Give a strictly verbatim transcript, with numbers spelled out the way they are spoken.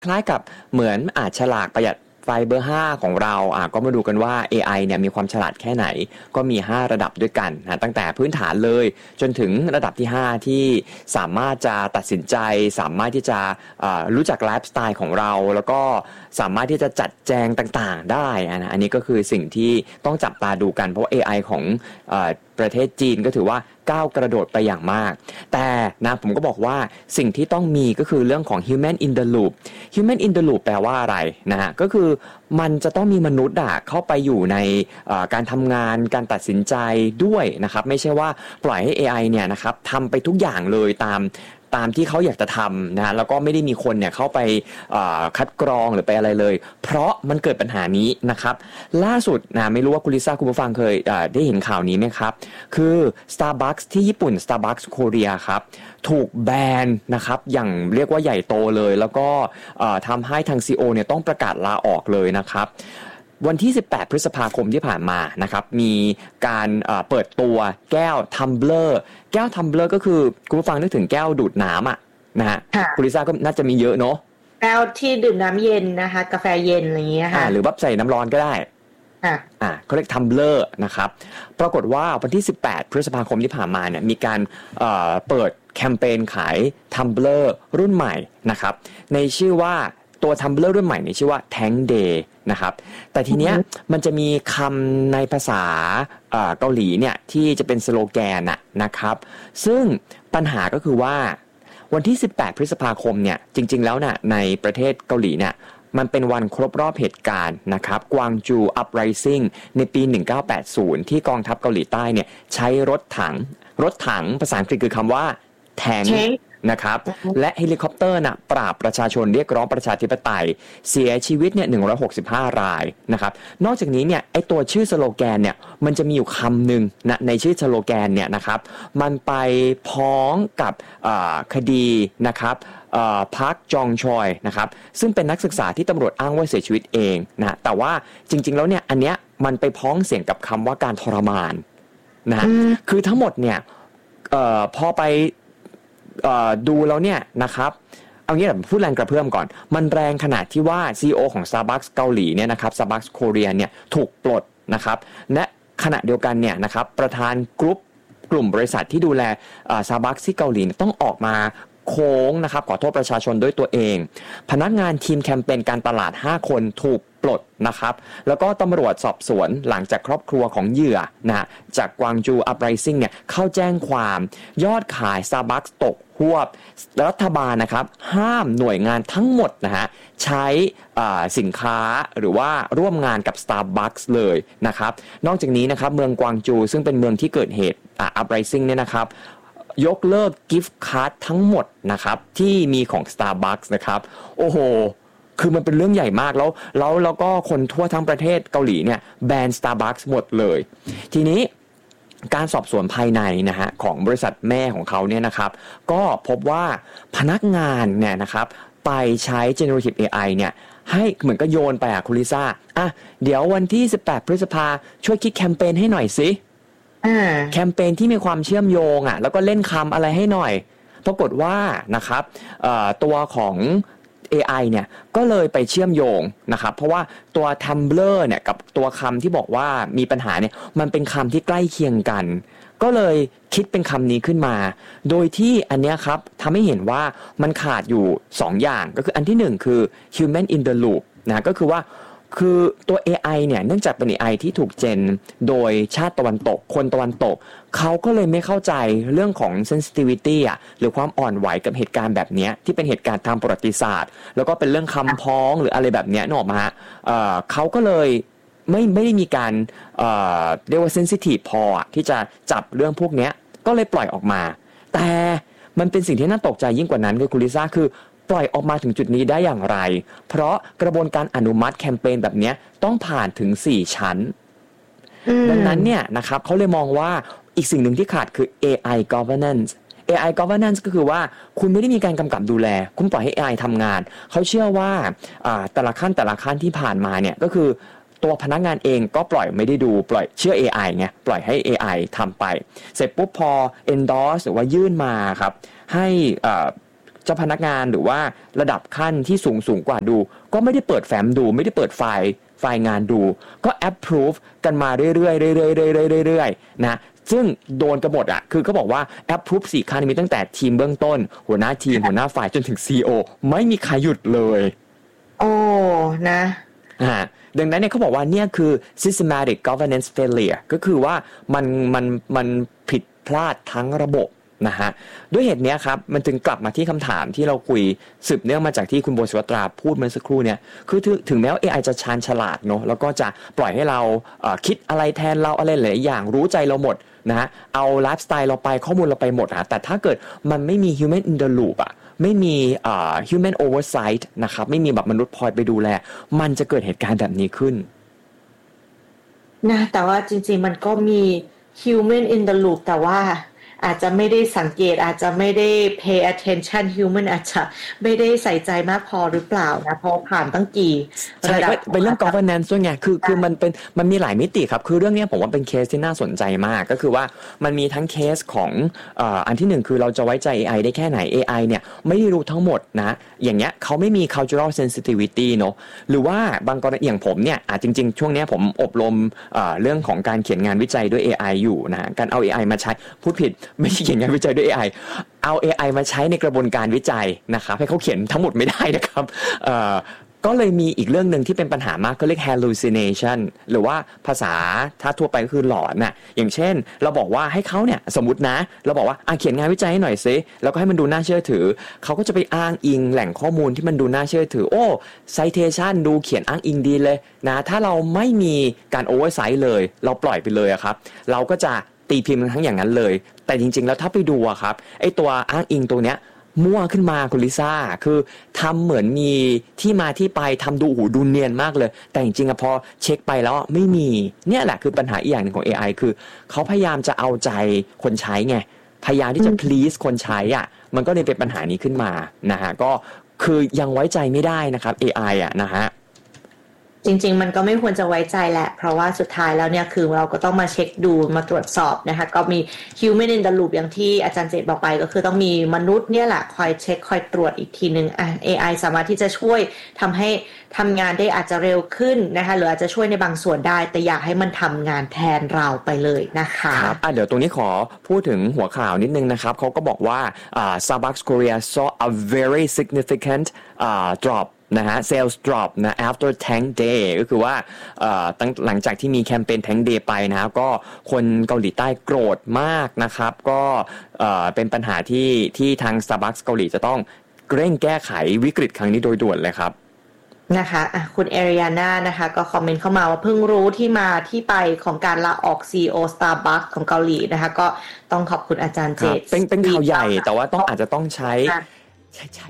คล้ายกับเหมือนอาจฉลากประหยัดไฟเบอร์ห้าของเราอ่ะก็มาดูกันว่า เอ ไอ เนี่ยมีความฉลาดแค่ไหนก็มีห้าระดับด้วยกันนะตั้งแต่พื้นฐานเลยจนถึงระดับที่ห้าที่สามารถจะตัดสินใจสามารถที่จะรู้จักไลฟ์สไตล์ของเราแล้วก็สามารถที่จะจัดแจงต่างๆได้นะอันนี้ก็คือสิ่งที่ต้องจับตาดูกันเพราะว่า เอ ไอ ของเอ่อประเทศจีนก็ถือว่าก้าวกระโดดไปอย่างมากแต่นะผมก็บอกว่าสิ่งที่ต้องมีก็คือเรื่องของ human in the loop human in the loop แปลว่าอะไรนะฮะก็คือมันจะต้องมีมนุษย์อะเข้าไปอยู่ในการทำงานการตัดสินใจด้วยนะครับไม่ใช่ว่าปล่อยให้ เอ ไอ เนี่ยนะครับทำไปทุกอย่างเลยตามตามที่เขาอยากจะทำนะแล้วก็ไม่ได้มีคนเนี่ยเข้าไปคัดกรองหรือไปอะไรเลยเพราะมันเกิดปัญหานี้นะครับล่าสุดนะไม่รู้ว่าคุณลิซ่าคุณผู้ฟังเคยได้เห็นข่าวนี้ไหมครับคือ Starbucks ที่ญี่ปุ่น Starbucks โคเรียครับถูกแบนนะครับอย่างเรียกว่าใหญ่โตเลยแล้วก็ทำให้ทาง ซี อี โอ เนี่ยต้องประกาศลาออกเลยนะครับวันที่สิบแปดพฤษภาคมที่ผ่านมานะครับมีการเปิดตัวแก้วทัมเบลอร์แก้วทัมเบลอร์ก็คือคุณผู้ฟังนึกถึงแก้วดูดน้ำอ่ะนะฮะคุณลิซ่าก็น่าจะมีเยอะเนาะแก้วที่ดื่มน้ำเย็นนะคะกาแฟเย็นอะไรอย่างเงี้ยค่ะหรือว่าใส่น้ำร้อนก็ได้อ่าอ่าเขาเรียกทัมเบลอร์นะครับปรากฏว่าวันที่สิบแปดพฤษภาคมที่ผ่านมาเนี่ยมีการเอ่อเปิดแคมเปญขายทัมเบลอร์รุ่นใหม่นะครับในชื่อว่าตัวทัมเบลอร์รุ่นใหม่ในชื่อว่า Tank Day นะครับแต่ทีเนี้ยมันจะมีคำในภาษาเกาหลีเนี่ยที่จะเป็นสโลแกนน่ะนะครับซึ่งปัญหาก็คือว่าวันที่สิบแปดพฤษภาคมเนี่ยจริงๆแล้วน่ะในประเทศเกาหลีเนี่ยมันเป็นวันครบรอบเหตุการณ์นะครับกวางจูอัพไรซิ่งในปีหนึ่งเก้าแปดศูนย์ที่กองทัพเกาหลีใต้เนี่ยใช้รถถังรถถังภาษาอังกฤษคือคำว่าแทงนะครับและเฮลิคอปเตอร์น่ะปราบประชาชนเรียกร้องประชาธิปไตยเสียชีวิตเนี่ยหนึ่งร้อยหกสิบห้ารายนะครับนอกจากนี้เนี่ยไอตัวชื่อสโลแกนเนี่ยมันจะมีอยู่คำหนึ่งนะในชื่อสโลแกนเนี่ยนะครับมันไปพ้องกับคดีนะครับพักจองชอยนะครับซึ่งเป็นนักศึกษาที่ตำรวจอ้างว่าเสียชีวิตเองนะแต่ว่าจริงๆแล้วเนี่ยอันเนี้ยมันไปพ้องเสียงกับคำว่าการทรมานนะฮะคือทั้งหมดเนี่ยพอไปดูแล้วเนี่ยนะครับเอางี้แบบพูดแรงกระเพื่อมก่อนมันแรงขนาดที่ว่า ซี อี โอ ของ Starbucks เกาหลีเนี่ยนะครับ Starbucks โคเรียเนี่ยถูกปลดนะครับและขณะเดียวกันเนี่ยนะครับประธานกรุ๊ปกลุ่มบริษัทที่ดูแล Starbucks ที่เกาหลีต้องออกมาโค้งนะครับขอโทษประชาชนด้วยตัวเองพนักงานทีมแคมเปญการตลาดห้าคนถูกปลดนะครับแล้วก็ตำรวจสอบสวนหลังจากครอบครัวของเหยื่อนะจากกวางจูอัพไรซิ่งเนี่ยเข้าแจ้งความยอดขาย Starbucks ตกหวบรัฐบาลนะครับห้ามหน่วยงานทั้งหมดนะฮะใช้สินค้าหรือว่าร่วมงานกับ Starbucks เลยนะครับนอกจากนี้นะครับเมืองกวางจูซึ่งเป็นเมืองที่เกิดเหตุอัพไรซิ่งเนี่ยนะครับยกเลิกกิฟต์การ์ดทั้งหมดนะครับที่มีของ Starbucks นะครับโอ้โหคือมันเป็นเรื่องใหญ่มากแล้วแล้วแล้วก็คนทั่วทั้งประเทศเกาหลีเนี่ยแบน Starbucks หมดเลยทีนี้การสอบสวนภายในนะฮะของบริษัทแม่ของเขาเนี่ยนะครับก็พบว่าพนักงานเนี่ยนะครับไปใช้ generative เอ ไอ เนี่ยให้เหมือนก็โยนไปอ่ะคุณลิซ่าอ่ะเดี๋ยววันที่สิบแปดพฤษภาช่วยคิดแคมเปญให้หน่อยสิแคมเปญที่มีความเชื่อมโยงอ่ะแล้วก็เล่นคำอะไรให้หน่อยปรากฏว่านะครับตัวของ เอ ไอ เนี่ยก็เลยไปเชื่อมโยงนะครับเพราะว่าตัว Tumblr เนี่ยกับตัวคำที่บอกว่ามีปัญหาเนี่ยมันเป็นคำที่ใกล้เคียงกันก็เลยคิดเป็นคำนี้ขึ้นมาโดยที่อันเนี้ยครับทำให้เห็นว่ามันขาดอยู่สองอย่างก็คืออันที่หนึ่งคือ human in the loop นะก็คือว่าคือตัว เอ ไอ เนี่ยเนื่องจากเป็น เอ ไอ ที่ถูกเจนโดยชาติตะวันตกคนตะวันตกเขาก็เลยไม่เข้าใจเรื่องของ sensitivity อ่ะหรือความอ่อนไหวกับเหตุการณ์แบบนี้ที่เป็นเหตุการณ์ทางประวัติศาสตร์แล้วก็เป็นเรื่องคำพ้องหรืออะไรแบบนี้นึกออกมาฮะเอ่อเขาก็เลยไม่ไม่ได้มีการเอ่อเรียกว่า sensitive พอที่จะจับเรื่องพวกนี้ก็เลยปล่อยออกมาแต่มันเป็นสิ่งที่น่าตกใจยิ่งกว่านั้นคือคุณลิซ่าคือปล่อยออกมาถึงจุดนี้ได้อย่างไรเพราะกระบวนการอนุมัติแคมเปญแบบนี้ต้องผ่านถึงสี่ชั้นดังนั้นเนี่ยนะครับเขาเลยมองว่าอีกสิ่งหนึ่งที่ขาดคือ เอ ไอ governance เอ ไอ governance ก็คือว่าคุณไม่ได้มีการกำกับดูแลคุณปล่อยให้ เอ ไอ ทำงานเขาเชื่อว่าแต่ละขั้นแต่ละขั้นที่ผ่านมาเนี่ยก็คือตัวพนักงานเองก็ปล่อยไม่ได้ดูปล่อยเชื่อ เอ ไอ ไงปล่อยให้ เอ ไอ ทำไปเสร็จปุ๊บพอ endorse หรือว่ายื่นมาครับให้เจ้าพนักงานหรือว่าระดับขั้นที่สูงสูงกว่าดูก็ไม่ได้เปิดแฟ้มดูไม่ได้เปิดไฟล์ไฟล์งานดูก็ approve กันมาเรื่อยๆเรื่อยๆเรื่อยๆนะซึ่งโดนกระบฏอ่ะคือเขาบอกว่า approve สี่ขั้นมีตั้งแต่ทีมเบื้องต้นหัวหน้าทีมหัวหน้าฝ่ายจนถึง ซี อี โอ ไม่มีใครหยุดเลยโอ้นะฮะดังนั้นเนี่ยเขาบอกว่าเนี่ยคือ systematic governance failure ก็คือว่ามันมันมันผิดพลาดทั้งระบบนะฮะด้วยเหตุนี้ครับมันจึงกลับมาที่คำถามที่เราคุยสืบเนื่องมาจากที่คุณโบศิวตราพูดเมื่อสักครู่เนี่ยคือถึงแม้ว่า เอ ไอ จะชาญฉลาดเนาะแล้วก็จะปล่อยให้เราเอ่อคิดอะไรแทนเราอะไรหลายอย่างรู้ใจเราหมดนะฮะเอาไลฟ์สไตล์เราไปข้อมูลเราไปหมดฮะแต่ถ้าเกิดมันไม่มี human in the loop อะไม่มีเอ่อ human oversight นะครับไม่มีแบบมนุษย์คอยไปดูแลมันจะเกิดเหตุการณ์แบบนี้ขึ้นนะแต่ว่าจริงๆมันก็มี human in the loop แต่ว่าอาจจะไม่ได้สังเกตอาจจะไม่ได้ pay attention human อาจจะไม่ได้ใส่ใจมากพอหรือเปล่านะพอผ่านตั้งกี่ระดับเป็นเรื่อง governance ด้วยไงคือคือมันเป็นมันมีหลายมิติครับคือเรื่องนี้ผมว่าเป็นเคสที่น่าสนใจมากก็คือว่ามันมีทั้งเคสของเอ่ออันที่หนึ่งคือเราจะไว้ใจ เอ ไอ ได้แค่ไหน เอ ไอ เนี่ยไม่ได้รู้ทั้งหมดนะอย่างเงี้ยเขาไม่มี cultural sensitivity เนอะหรือว่าบางกรณีอย่างผมเนี่ยอ่ะจริงๆช่วงนี้ผมอบรมเอ่อเรื่องของการเขียนงานวิจัยด้วย เอ ไอ อยู่นะการเอา เอ ไอ มาใช้พูดผิดไม่ใช่เขียนงานวิจัยด้วย เอ ไอ เอา เอ ไอ มาใช้ในกระบวนการวิจัยนะครับให้เขาเขียนทั้งหมดไม่ได้นะครับเอ่อก็เลยมีอีกเรื่องนึงที่เป็นปัญหามากก็เรียก hallucination หรือว่าภาษาถ้าทั่วไปก็คือหลอนน่ะอย่างเช่นเราบอกว่าให้เขาเนี่ยสมมุตินะเราบอกว่าอ่ะเขียนงานวิจัยให้หน่อยซิแล้วก็ให้มันดูน่าเชื่อถือเขาก็จะไปอ้างอิงแหล่งข้อมูลที่มันดูน่าเชื่อถือโอ้ citation ดูเขียนอ้างอิงดีเลยนะถ้าเราไม่มีการ oversight เลยเราปล่อยไปเลยอะครับเราก็จะตีพิมพ์ทั้งอย่างนั้นเลยแต่จริงๆแล้วถ้าไปดูอะครับไอ้ตัวอ้างอิงตัวเนี้ยมั่วขึ้นมาคุณลิซ่าคือทำเหมือนมีที่มาที่ไปทำดูหูดูเนียนมากเลยแต่จริงๆอะพอเช็คไปแล้วไม่มีเนี่ยแหละคือปัญหาอีกอย่างหนึ่งของ เอ ไอ คือเขาพยายามจะเอาใจคนใช้ไงพยายามที่จะ please คนใช้อ่ะมันก็เลยเป็นปัญหานี้ขึ้นมานะฮะก็คือยังไว้ใจไม่ได้นะครับ เอ ไอ อ่ะนะฮะจริงๆมันก็ไม่ควรจะไว้ใจแหละเพราะว่าสุดท้ายแล้วเนี่ยคือเราก็ต้องมาเช็คดูมาตรวจสอบนะคะก็มี human in the loop อย่างที่อาจารย์เจตบอกไปก็คือต้องมีมนุษย์เนี่ยแหละคอยเช็คคอยตรวจอีกทีนึงอ่ะ เอ ไอ สามารถที่จะช่วยทำให้ทำงานได้อาจจะเร็วขึ้นนะคะหรืออาจจะช่วยในบางส่วนได้แต่อยากให้มันทำงานแทนเราไปเลยนะคะครับอ่ะเดี๋ยวตรงนี้ขอพูดถึงหัวข่าวนิดนึงนะครับเขาก็บอกว่าอ่า Starbucks Korea saw a very significant uh, dropนะฮะ sales drop นะ after Thank Day ก็คือว่าเอ่อตั้งหลังจากที่มีแคมเปญ Thank Day ไปนะครับก็คนเกาหลีใต้โกรธมากนะครับก็เอ่อเป็นปัญหาที่ที่ทาง Starbucks เกาหลีจะต้องเร่งแก้ไขวิกฤตครั้งนี้โดยด่วนเลยครับนะคะอ่ะคุณเอริยาน่านะคะก็คอมเมนต์เข้ามาว่าเพิ่งรู้ที่มาที่ไปของการลาออก ซี อี โอ Starbucks ของเกาหลีนะคะก็ต้องขอบคุณอาจารย์เจตเป็นเป็นข่าวใหญ่แต่ว่าต้องอาจจะต้องใช้ใช้ใช้